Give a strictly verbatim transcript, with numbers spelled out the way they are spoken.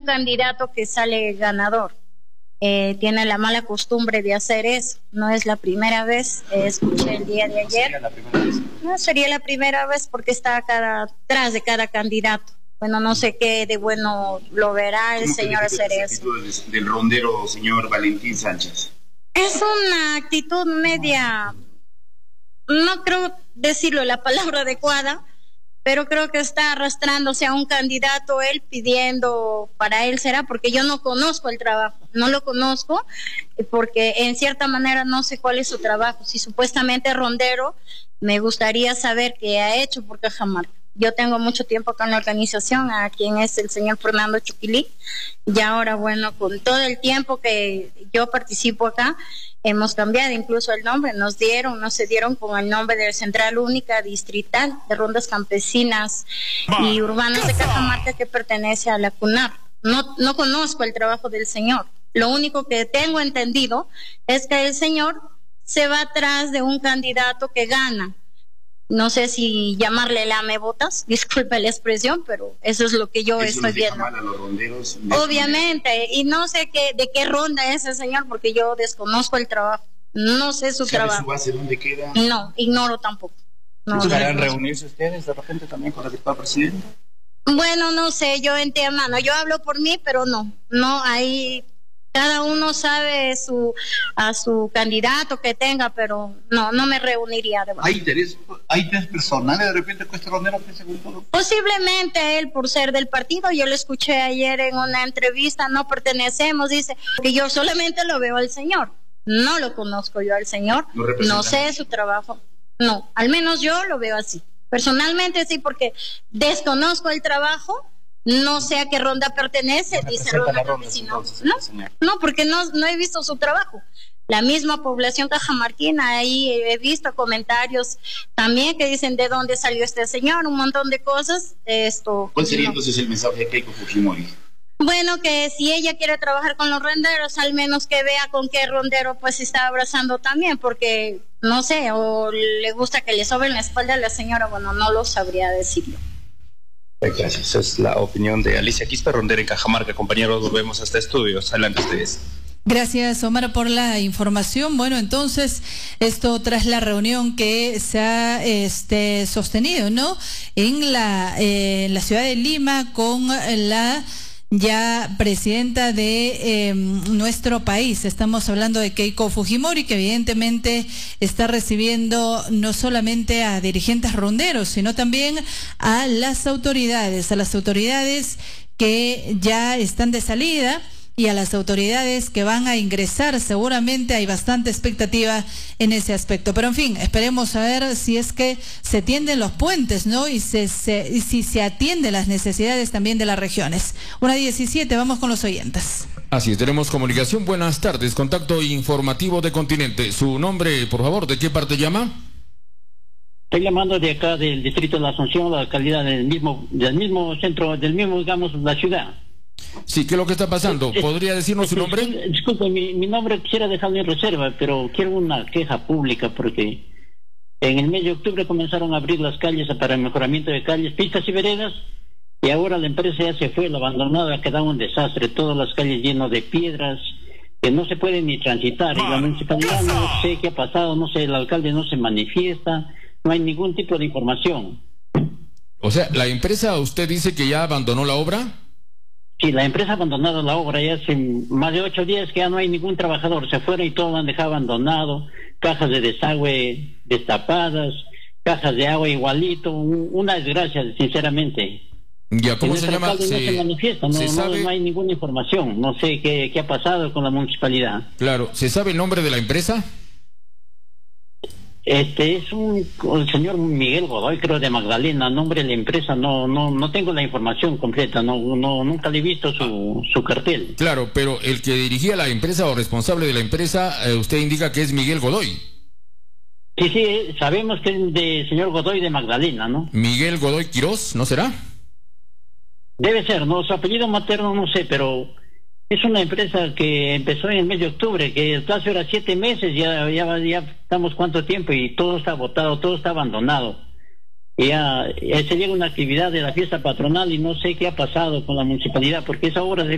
candidato que sale ganador. Eh, tiene la mala costumbre de hacer eso. No es la primera vez, eh, escuché el día de ayer. ¿No sería la primera vez? No sería la primera vez porque está cada, atrás de cada candidato. Bueno, no sé qué de bueno lo verá el señor hacer eso. ¿Cómo califica esa actitud del rondero señor Valentín Sánchez? Es una actitud media, no creo decirlo la palabra adecuada, pero creo que está arrastrándose a un candidato él pidiendo para él será, porque yo no conozco el trabajo, no lo conozco, porque en cierta manera no sé cuál es su trabajo. Si supuestamente es rondero, me gustaría saber qué ha hecho por Cajamarca. Yo tengo mucho tiempo acá en la organización, a quien es el señor Fernando Chuquilí, y ahora, bueno, con todo el tiempo que yo participo acá, hemos cambiado incluso el nombre, nos dieron, nos se dieron con el nombre de Central Única Distrital de Rondas Campesinas y Urbanas de Cajamarca, que pertenece a la CUNAR. No, no conozco el trabajo del señor. Lo único que tengo entendido es que el señor se va atrás de un candidato que gana. No sé si llamarle lamebotas, disculpe la expresión, pero eso es lo que yo eso estoy viendo. Mal a los ronderos, obviamente, y no sé qué, de qué ronda es ese señor, porque yo desconozco el trabajo, no sé su ¿Sabe trabajo. su base dónde queda? No, ignoro tampoco. No, ¿Buscarán no reunirse ustedes de repente también con el actual presidente? Bueno, no sé, yo en tema, no, yo hablo por mí, pero no, no, ahí cada uno sabe su a su candidato que tenga, pero no, no me reuniría. De ¿Hay interés, hay interés personales de repente con este rondero que según todo? Posiblemente él por ser del partido, yo lo escuché ayer en una entrevista, no pertenecemos, dice, que yo solamente lo veo al señor, no lo conozco yo al señor, no, no sé su trabajo, no, al menos yo lo veo así, personalmente sí, porque desconozco el trabajo. No sé a qué ronda pertenece, no dice Ronda Campesina. No, no, porque no, no he visto su trabajo. La misma población cajamarquina, ahí he visto comentarios también que dicen de dónde salió este señor, un montón de cosas. Esto. ¿Cuál sería no. entonces el mensaje de Keiko Fujimori? Bueno, que si ella quiere trabajar con los ronderos, al menos que vea con qué rondero pues se está abrazando también, porque no sé, o le gusta que le soben la espalda a la señora, bueno, no lo sabría decirlo. Gracias, esa es la opinión de Alicia Quispe, rondera en Cajamarca. Compañeros, volvemos hasta estudios. Adelante ustedes. Gracias, Omar, por la información. Bueno, entonces, esto tras la reunión que se ha este, sostenido, ¿no? En la, eh, en la ciudad de Lima con la ya presidenta de eh, nuestro país. Estamos hablando de Keiko Fujimori, que evidentemente está recibiendo no solamente a dirigentes ronderos, sino también a las autoridades, a las autoridades que ya están de salida y a las autoridades que van a ingresar. Seguramente hay bastante expectativa en ese aspecto. Pero en fin, esperemos a ver si es que se tienden los puentes, ¿no? Y, se, se, y si se atienden las necesidades también de las regiones. Una diecisiete, vamos con los oyentes. Así es, tenemos comunicación. Buenas tardes, contacto informativo de Continente. Su nombre, por favor, ¿de qué parte llama? Estoy llamando de acá del distrito de la Asunción, la localidad del mismo, del mismo centro, del mismo, digamos, la ciudad. Sí, ¿qué es lo que está pasando? ¿Podría decirnos su nombre? Disculpe, mi, mi nombre quisiera dejarlo en reserva, pero quiero una queja pública porque en el mes de octubre comenzaron a abrir las calles para el mejoramiento de calles, pistas y veredas, y ahora la empresa ya se fue, la abandonada, ha quedado un desastre, todas las calles llenas de piedras, que no se pueden ni transitar, y la municipalidad no sé qué ha pasado, no sé, el alcalde no se manifiesta, no hay ningún tipo de información. O sea, ¿la empresa usted dice que ya abandonó la obra? Sí, la empresa ha abandonado la obra ya hace más de ocho días que ya no hay ningún trabajador. Se fueron y todo lo han dejado abandonado. Cajas de desagüe destapadas, cajas de agua igualito. Una desgracia, sinceramente. Ya, ¿cómo se llama? No se, se manifiesta, no, se no, sabe... no hay ninguna información. No sé qué, qué ha pasado con la municipalidad. Claro, ¿se sabe el nombre de la empresa? Este es un el señor Miguel Godoy, creo, de Magdalena, nombre de la empresa, no no no tengo la información completa, no no nunca le he visto su su cartel. Claro, pero el que dirigía la empresa o responsable de la empresa, eh, usted indica que es Miguel Godoy. Sí, sí, sabemos que es de señor Godoy de Magdalena, ¿no? Miguel Godoy Quirós, ¿no será? Debe ser, no, su apellido materno no sé, pero es una empresa que empezó en el mes de octubre, que el plazo era siete meses, ya, ya, ya estamos cuánto tiempo y todo está botado, todo está abandonado. Y ya, ya se llega una actividad de la fiesta patronal y no sé qué ha pasado con la municipalidad, porque esa obra de